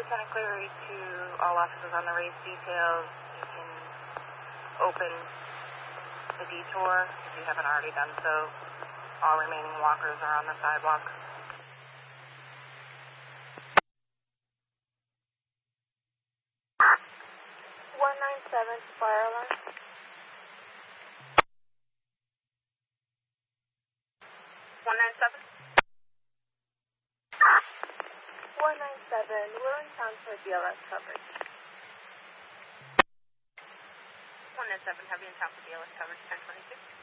Lieutenant Cleary to all officers on the race details. You can open the detour if you haven't already done so. All remaining walkers are on the sidewalk. Fire alarm. 197. 197, we're in town for BLS coverage. 197, have you in town for BLS coverage, 1022.